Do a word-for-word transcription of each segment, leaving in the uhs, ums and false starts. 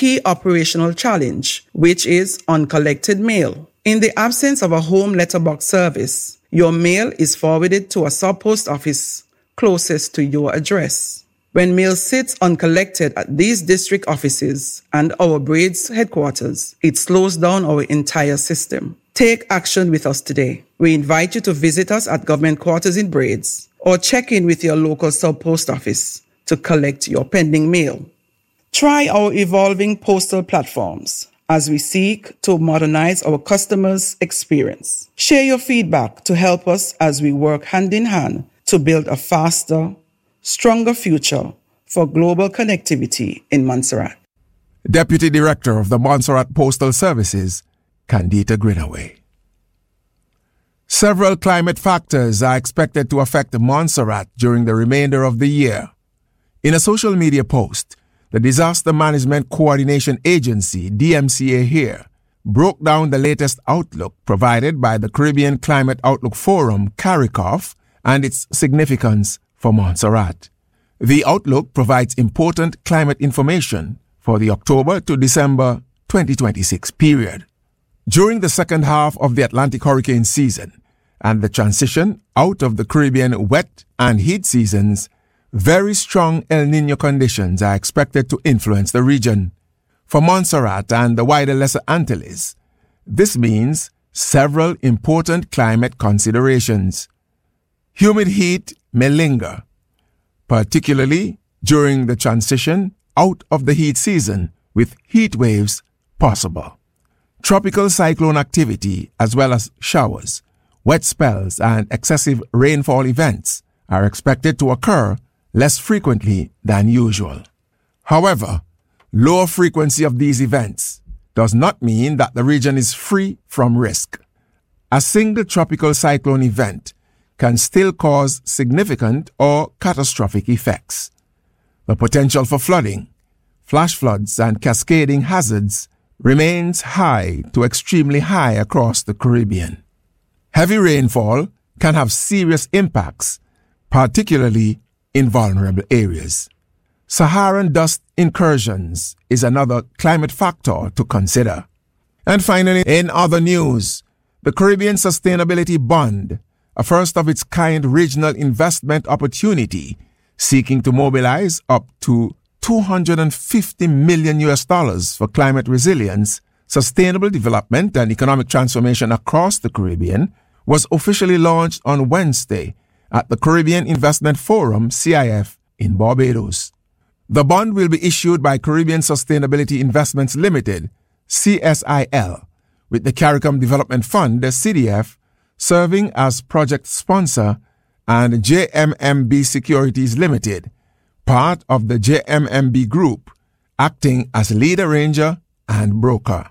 key operational challenge, which is uncollected mail. In the absence of a home letterbox service, your mail is forwarded to a sub-post office closest to your address. When mail sits uncollected at these district offices and our Braids headquarters, it slows down our entire system. Take action with us today. We invite you to visit us at government quarters in Braids or check in with your local sub-post office to collect your pending mail. Try our evolving postal platforms as we seek to modernize our customers' experience. Share your feedback to help us as we work hand in hand to build a faster, stronger future for global connectivity in Montserrat. Deputy Director of the Montserrat Postal Services, Candida Greenaway. Several climate factors are expected to affect Montserrat during the remainder of the year. In a social media post, the Disaster Management Coordination Agency, D M C A here, broke down the latest outlook provided by the Caribbean Climate Outlook Forum, CARICOF, and its significance for Montserrat. The outlook provides important climate information for the October to December twenty twenty-six period. During the second half of the Atlantic hurricane season and the transition out of the Caribbean wet and heat seasons, very strong El Niño conditions are expected to influence the region. For Montserrat and the wider Lesser Antilles, this means several important climate considerations. Humid heat may linger, particularly during the transition out of the heat season, with heat waves possible. Tropical cyclone activity, as well as showers, wet spells, and excessive rainfall events are expected to occur less frequently than usual. However, lower frequency of these events does not mean that the region is free from risk. A single tropical cyclone event can still cause significant or catastrophic effects. The potential for flooding, flash floods, and cascading hazards remains high to extremely high across the Caribbean. Heavy rainfall can have serious impacts, particularly in vulnerable areas. Saharan dust incursions is another climate factor to consider. And finally, in other news, the Caribbean Sustainability Bond, a first-of-its-kind regional investment opportunity seeking to mobilize up to two hundred fifty million U S dollars for climate resilience, sustainable development, and economic transformation across the Caribbean, was officially launched on Wednesday at the Caribbean Investment Forum, C I F, in Barbados. The bond will be issued by Caribbean Sustainability Investments Limited, C S I L, with the CARICOM Development Fund, the C D F, serving as project sponsor, and J M M B Securities Limited, part of the J M M B Group, acting as lead arranger and broker.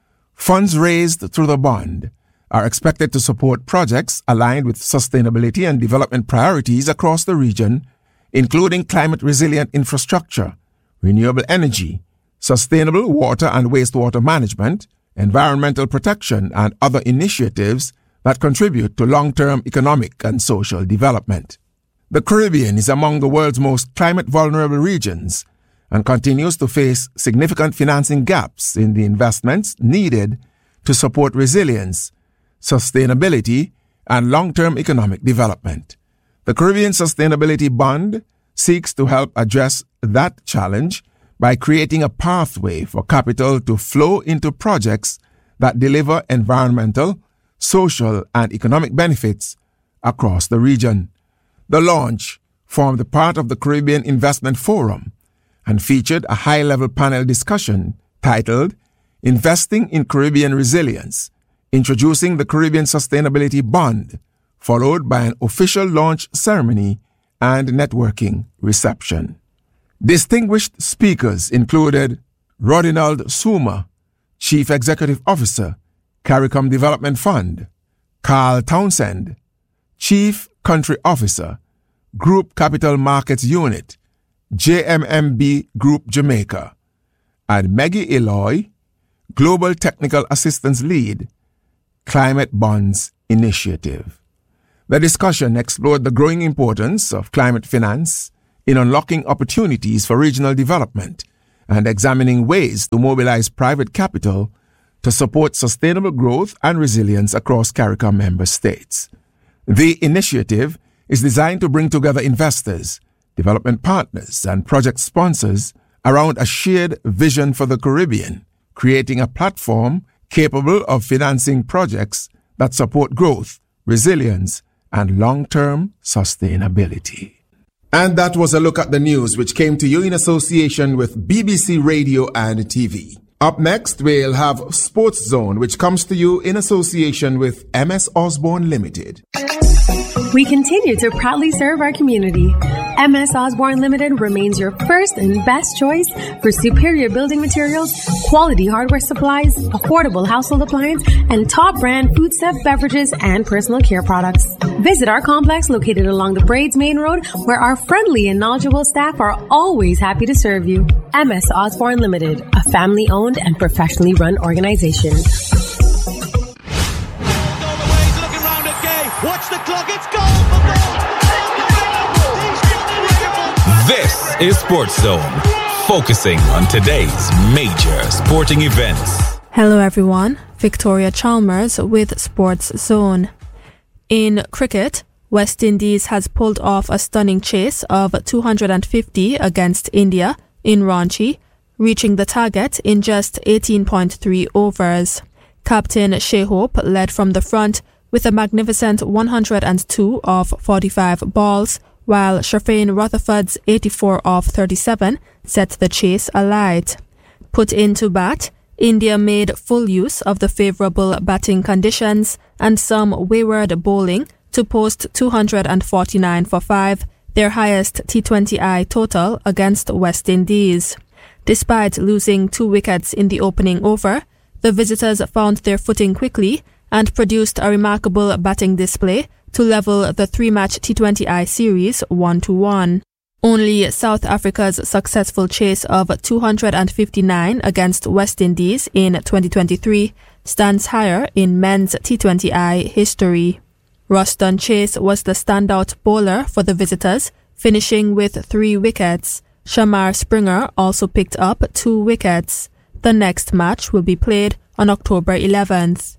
Funds raised through the bond are expected to support projects aligned with sustainability and development priorities across the region, including climate-resilient infrastructure, renewable energy, sustainable water and wastewater management, environmental protection, and other initiatives that contribute to long-term economic and social development. The Caribbean is among the world's most climate-vulnerable regions and continues to face significant financing gaps in the investments needed to support resilience, sustainability, and long-term economic development. The Caribbean Sustainability Bond seeks to help address that challenge by creating a pathway for capital to flow into projects that deliver environmental, social, and economic benefits across the region. The launch formed part of the Caribbean Investment Forum and featured a high-level panel discussion titled Investing in Caribbean Resilience, Introducing the Caribbean Sustainability Bond, followed by an official launch ceremony and networking reception. Distinguished speakers included Rodinald Suma, Chief Executive Officer, CARICOM Development Fund, Carl Townsend, Chief Country Officer, Group Capital Markets Unit, J M M B Group Jamaica, and Maggie Eloy, Global Technical Assistance Lead, Climate Bonds Initiative. The discussion explored the growing importance of climate finance in unlocking opportunities for regional development and examining ways to mobilize private capital to support sustainable growth and resilience across CARICOM member states. The initiative is designed to bring together investors, development partners, and project sponsors around a shared vision for the Caribbean, creating a platform capable of financing projects that support growth, resilience, and long-term sustainability. And that was a look at the news, which came to you in association with B B C Radio and T V. Up next, we'll have Sports Zone, which comes to you in association with M S Osborne Limited. We continue to proudly serve our community. M S Osborne Limited remains your first and best choice for superior building materials, quality hardware supplies, affordable household appliance, and top brand foodstuff, beverages, and personal care products. Visit our complex located along the Braids Main Road, where our friendly and knowledgeable staff are always happy to serve you. M S Osborne Limited, a family-owned and professionally run organization. Watch the clock, it's goal for goal! This is Sports Zone, focusing on today's major sporting events. Hello everyone, Victoria Chalmers with Sports Zone. In cricket, West Indies has pulled off a stunning chase of two hundred fifty against India in Ranchi, reaching the target in just eighteen point three overs. Captain Shai Hope led from the front with a magnificent one hundred two of forty-five balls, while Sherfane Rutherford's eighty-four of thirty-seven set the chase alight. Put into bat, India made full use of the favourable batting conditions and some wayward bowling to post two hundred forty-nine for five, their highest T twenty I total against West Indies. Despite losing two wickets in the opening over, the visitors found their footing quickly and produced a remarkable batting display to level the three-match T twenty I series one to one. Only South Africa's successful chase of two hundred fifty-nine against West Indies in twenty twenty-three stands higher in men's T twenty I history. Ruston Chase was the standout bowler for the visitors, finishing with three wickets. Shamar Springer also picked up two wickets. The next match will be played on October eleventh.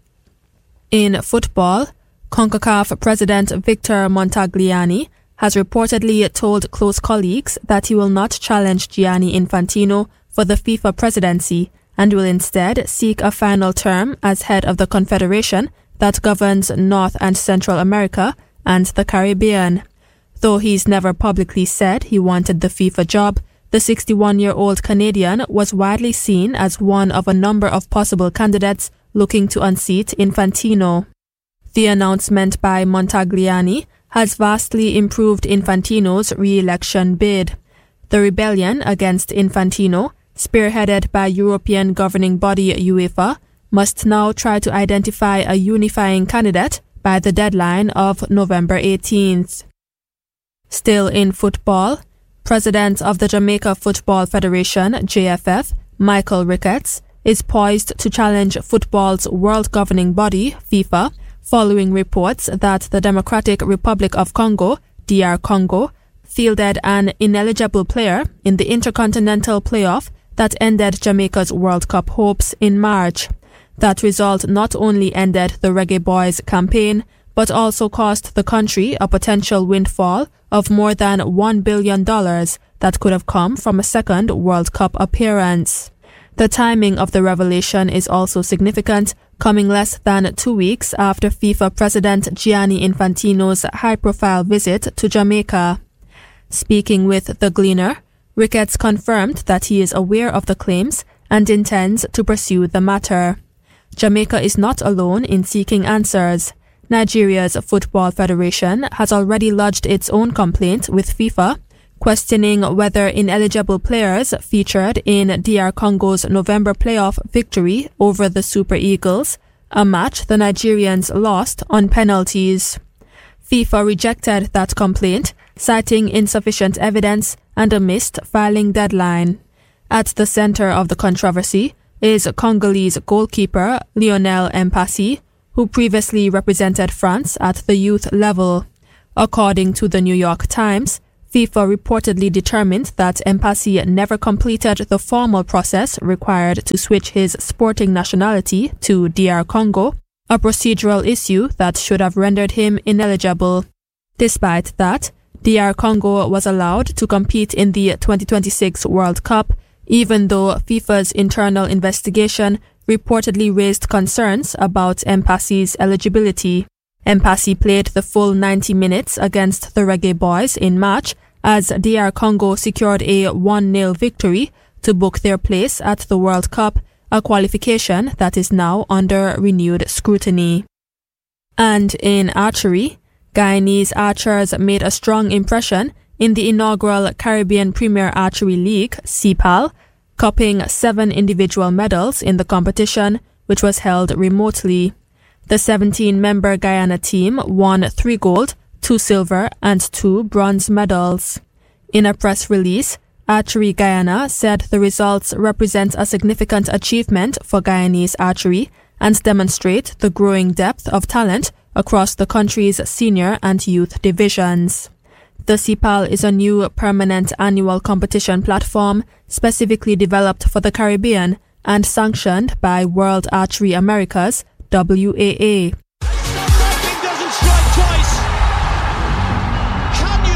In football, CONCACAF President Victor Montagliani has reportedly told close colleagues that he will not challenge Gianni Infantino for the FIFA presidency and will instead seek a final term as head of the confederation that governs North and Central America and the Caribbean. Though he's never publicly said he wanted the FIFA job, the sixty-one-year-old Canadian was widely seen as one of a number of possible candidates looking to unseat Infantino. The announcement by Montagliani has vastly improved Infantino's re-election bid. The rebellion against Infantino, spearheaded by European governing body UEFA, must now try to identify a unifying candidate by the deadline of November eighteenth. Still in football, President of the Jamaica Football Federation, J F F, Michael Ricketts, is poised to challenge football's world governing body, FIFA, following reports that the Democratic Republic of Congo, D R Congo, fielded an ineligible player in the intercontinental playoff that ended Jamaica's World Cup hopes in March. That result not only ended the Reggae Boys campaign, but also cost the country a potential windfall of more than one billion dollars that could have come from a second World Cup appearance. The timing of the revelation is also significant, coming less than two weeks after FIFA President Gianni Infantino's high-profile visit to Jamaica. Speaking with The Gleaner, Ricketts confirmed that he is aware of the claims and intends to pursue the matter. Jamaica is not alone in seeking answers. Nigeria's Football Federation has already lodged its own complaint with FIFA, questioning whether ineligible players featured in D R Congo's November playoff victory over the Super Eagles, a match the Nigerians lost on penalties. FIFA rejected that complaint, citing insufficient evidence and a missed filing deadline. At the center of the controversy is Congolese goalkeeper Lionel Mpasi, who previously represented France at the youth level. According to the New York Times, FIFA reportedly determined that Mpasi never completed the formal process required to switch his sporting nationality to D R Congo, a procedural issue that should have rendered him ineligible. Despite that, D R Congo was allowed to compete in the twenty twenty-six World Cup, even though FIFA's internal investigation reportedly raised concerns about Mpasi's eligibility. Mpasi played the full ninety minutes against the Reggae Boys in March as D R Congo secured a one nil victory to book their place at the World Cup, a qualification that is now under renewed scrutiny. And in archery, Guyanese archers made a strong impression in the inaugural Caribbean Premier Archery League, C P A L, cupping seven individual medals in the competition, which was held remotely. The seventeen-member Guyana team won three gold, two silver, and two bronze medals. In a press release, Archery Guyana said the results represent a significant achievement for Guyanese archery and demonstrate the growing depth of talent across the country's senior and youth divisions. The C P A L is a new permanent annual competition platform specifically developed for the Caribbean and sanctioned by World Archery Americas, W A A. Doesn't strike twice. Can you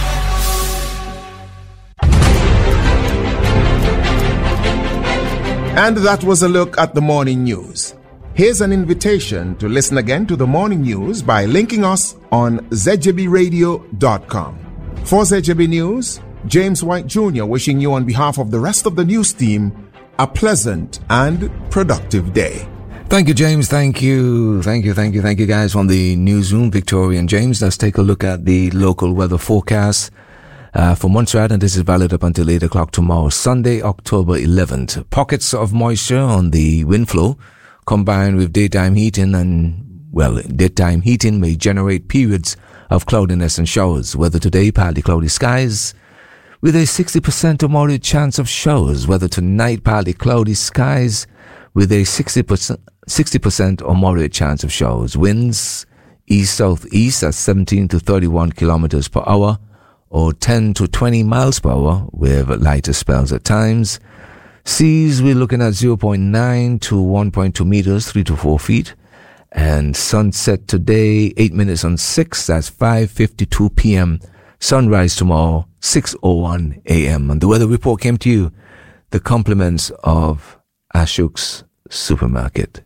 believe it? And that was a look at the morning news. Here's an invitation to listen again to the morning news by linking us on z j b radio dot com. For Z J B News, James White Junior wishing you on behalf of the rest of the news team a pleasant and productive day. Thank you, James. Thank you. Thank you. Thank you. Thank you, guys, from the newsroom, Victoria and James. Let's take a look at the local weather forecast uh, for Montserrat, and this is valid up until eight o'clock tomorrow, Sunday, October eleventh. Pockets of moisture on the wind flow combined with daytime heating and, well, daytime heating may generate periods of cloudiness and showers. Weather today, partly cloudy skies with a sixty percent or moderate chance of showers. Weather tonight, partly cloudy skies with a sixty percent, sixty percent or moderate chance of showers. Winds east-southeast at seventeen to thirty-one kilometers per hour or ten to twenty miles per hour with lighter spells at times. Seas, we're looking at zero point nine to one point two meters, three to four feet. And sunset today, eight minutes on six, that's five fifty-two p.m. Sunrise tomorrow, six oh one a.m. And the weather report came to you, the compliments of Ashok's Supermarket.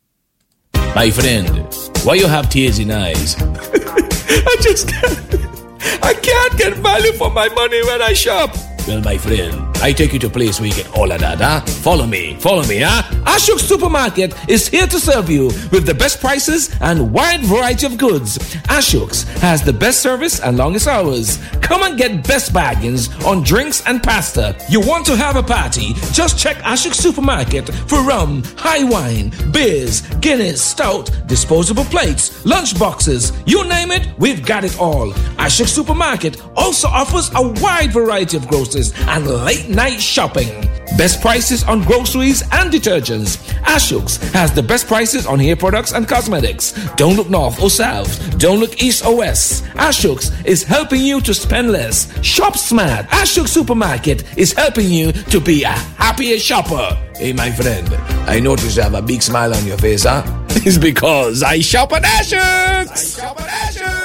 My friend, why you have tears in eyes? I just can't. I can't get value for my money when I shop. Well, my friend, I take you to a place where you get all of that, huh? Follow me, follow me, huh? Ashok Supermarket is here to serve you with the best prices and wide variety of goods. Ashok's has the best service and longest hours. Come and get best bargains on drinks and pasta. You want to have a party? Just check Ashok Supermarket for rum, high wine, beers, Guinness, stout, disposable plates, lunch boxes. You name it, we've got it all. Ashok Supermarket also offers a wide variety of groceries and late night shopping. Best prices on groceries and detergents. Ashok's has the best prices on hair products and cosmetics. Don't look north or south. Don't look east or west. Ashok's is helping you to spend less. Shop smart. Ashok Supermarket is helping you to be a happier shopper. Hey, my friend, I noticed you have a big smile on your face, huh? It's because I shop at Ashok's. I shop at Ashok's.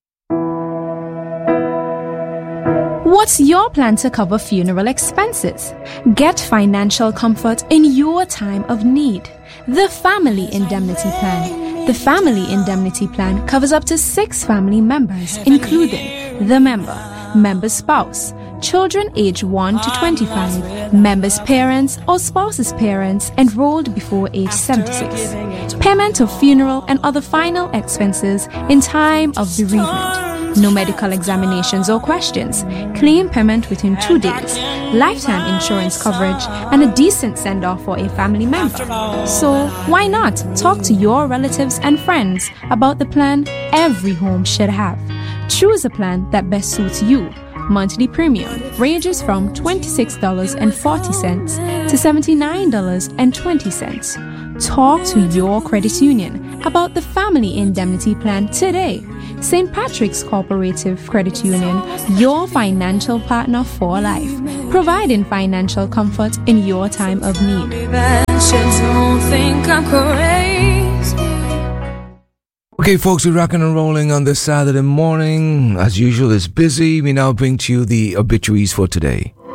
What's your plan to cover funeral expenses? Get financial comfort in your time of need. The Family Indemnity Plan. The Family Indemnity Plan covers up to six family members, including the member, member's spouse, children aged one to twenty-five, member's parents or spouse's parents enrolled before age seventy-six. Payment of funeral and other final expenses in time of bereavement. No medical examinations or questions. Claim payment within two days. Lifetime insurance coverage and a decent send-off for a family member. So why not talk to your relatives and friends about the plan every home should have? Choose a plan that best suits you. Monthly premium ranges from twenty-six dollars and forty cents to seventy-nine dollars and twenty cents. Talk to your credit union about the Family Indemnity Plan today. Saint Patrick's Cooperative Credit Union, your financial partner for life, providing financial comfort in your time of need. Okay, folks, we're rocking and rolling on this Saturday morning. As usual, it's busy. We now bring to you the obituaries for today.